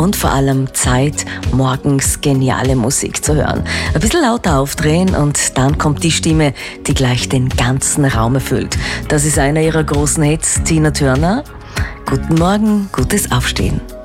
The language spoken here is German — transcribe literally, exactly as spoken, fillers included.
und vor allem Zeit, morgens geniale Musik zu hören. Ein bisschen lauter aufdrehen und dann kommt die Stimme, die gleich den ganzen Raum erfüllt. Das ist einer ihrer großen Hits, Tina Turner. Guten Morgen, gutes Aufstehen.